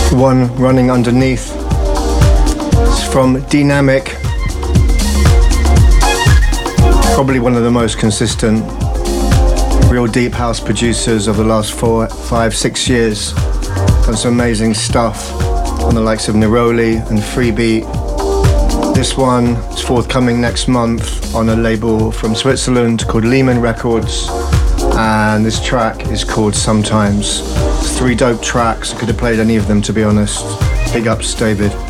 One running underneath. It's from Dynamic. Probably one of the most consistent, real deep house producers of the last 4, 5, 6 years. Done some amazing stuff on the likes of Neroli and Freebeat. This one is forthcoming next month on a label from Switzerland called Lehman Records, and this track is called Sometimes. It's 3 dope tracks. I could have played any of them, to be honest. Big ups, David.